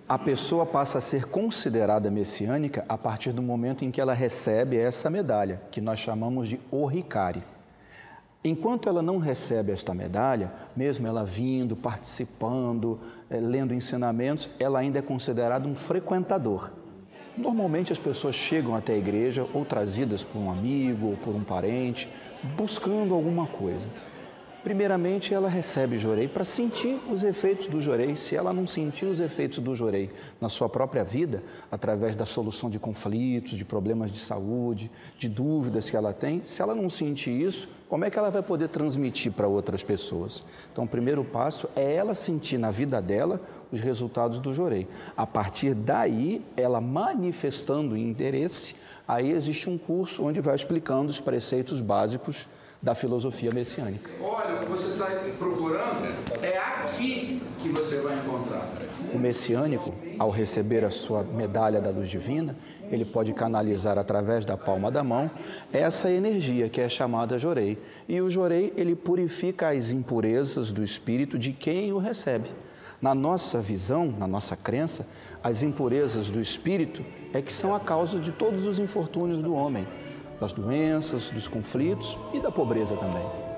A pessoa passa a ser considerada messiânica a partir do momento em que ela recebe essa medalha, que nós chamamos de Oricari. Enquanto ela não recebe esta medalha, mesmo ela vindo, participando, lendo ensinamentos, ela ainda é considerada um frequentador. Normalmente as pessoas chegam até a igreja ou trazidas por um amigo ou por um parente, buscando alguma coisa. Primeiramente, ela recebe jorei para sentir os efeitos do jorei. Se ela não sentir os efeitos do jorei na sua própria vida, através da solução de conflitos, de problemas de saúde, de dúvidas que ela tem, se ela não sentir isso, como é que ela vai poder transmitir para outras pessoas? Então, o primeiro passo é ela sentir na vida dela os resultados do jorei. A partir daí, ela manifestando interesse, aí existe um curso onde vai explicando os preceitos básicos da filosofia messiânica. Olha, o que você está procurando é aqui que você vai encontrar. O messiânico, ao receber a sua medalha da luz divina, ele pode canalizar através da palma da mão essa energia que é chamada jorei. E o jorei, ele purifica as impurezas do espírito de quem o recebe. Na nossa visão, na nossa crença, as impurezas do espírito é que são a causa de todos os infortúnios do homem, das doenças, dos conflitos e da pobreza também.